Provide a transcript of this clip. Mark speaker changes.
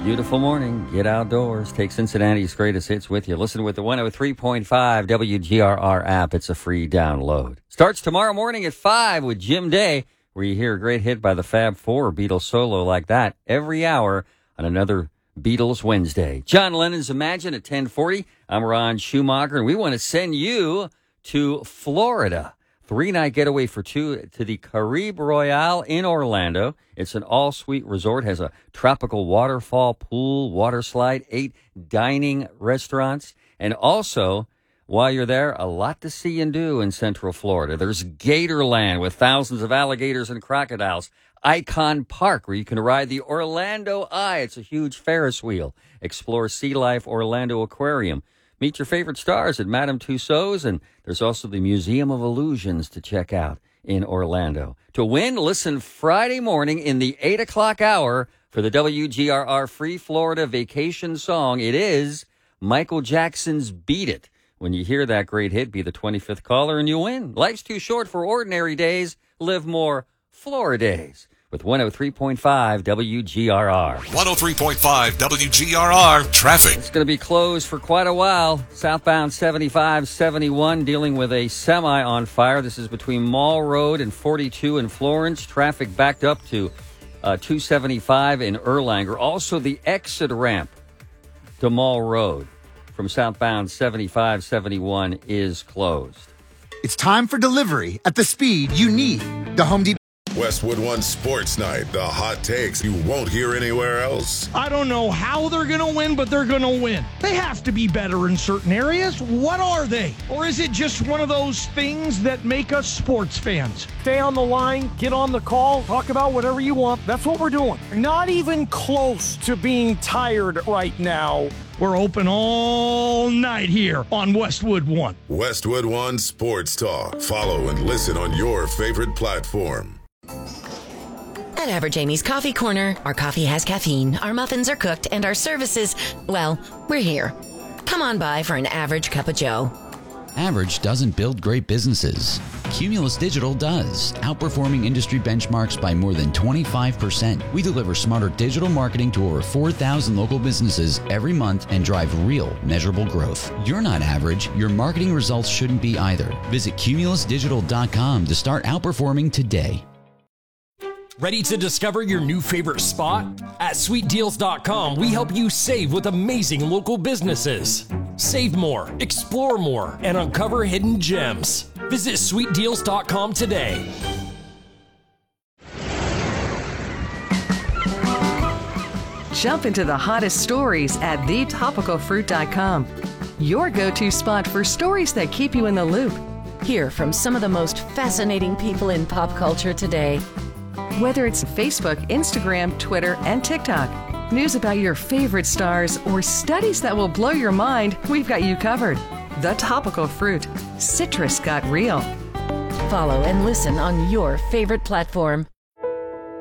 Speaker 1: beautiful morning. Get outdoors. Take Cincinnati's greatest hits with you. Listen with the 103.5 WGRR app. It's a free download. Starts tomorrow morning at 5 with Jim Day, where you hear a great hit by the Fab Four, Beatles solo like that, every hour on another Beatles Wednesday. John Lennon's Imagine at 10:40. I'm Ron Schumacher, and we want to send you to Florida. 3-night getaway for two to the Caribe Royale in Orlando. It's an all-suite resort, has a tropical waterfall, pool, water slide, 8 dining restaurants, and also, while you're there, a lot to see and do in Central Florida. There's Gatorland with thousands of alligators and crocodiles. Icon Park, where you can ride the Orlando Eye. It's a huge Ferris wheel. Explore Sea Life Orlando Aquarium. Meet your favorite stars at Madame Tussauds, and there's also the Museum of Illusions to check out in Orlando. To win, listen Friday morning in the 8 o'clock hour for the WGRR Free Florida Vacation song. It is Michael Jackson's Beat It. When you hear that great hit, be the 25th caller and you win. Life's too short for ordinary days. Live more Florida days. With 103.5 WGRR.
Speaker 2: 103.5 WGRR traffic.
Speaker 1: It's going to be closed for quite a while. Southbound 75-71 dealing with a semi on fire. This is between Mall Road and 42 in Florence. Traffic backed up to 275 in Erlanger. Also, the exit ramp to Mall Road from southbound 75-71 is closed.
Speaker 3: It's time for delivery at the speed you need. The Home Depot.
Speaker 2: Westwood One Sports Night. The hot takes you won't hear anywhere else.
Speaker 4: I don't know how they're going to win, but they're going to win. They have to be better in certain areas. What are they? Or is it just one of those things that make us sports fans?
Speaker 5: Stay on the line, get on the call, talk about whatever you want. That's what we're doing. Not even close to being tired right now.
Speaker 4: We're open all night here on Westwood One.
Speaker 2: Westwood One Sports Talk. Follow and listen on your favorite platform.
Speaker 6: At Average Amy's Coffee Corner, our coffee has caffeine, our muffins are cooked, and our services, well, we're here. Come on by for an average cup of joe.
Speaker 7: Average doesn't build great businesses. Cumulus Digital does, outperforming industry benchmarks by more than 25%. We deliver smarter digital marketing to over 4,000 local businesses every month and drive real, measurable growth. You're not average. Your marketing results shouldn't be either. Visit cumulusdigital.com to start outperforming today.
Speaker 8: Ready to discover your new favorite spot? At sweetdeals.com, we help you save with amazing local businesses. Save more, explore more, and uncover hidden gems. Visit sweetdeals.com today.
Speaker 9: Jump into the hottest stories at thetopicalfruit.com. Your go-to spot for stories that keep you in the loop.
Speaker 6: Hear from some of the most fascinating people in pop culture today.
Speaker 9: Whether it's Facebook, Instagram, Twitter, and TikTok, news about your favorite stars, or studies that will blow your mind, we've got you covered. The Topical Fruit. Citrus got real.
Speaker 6: Follow and listen on your favorite platform.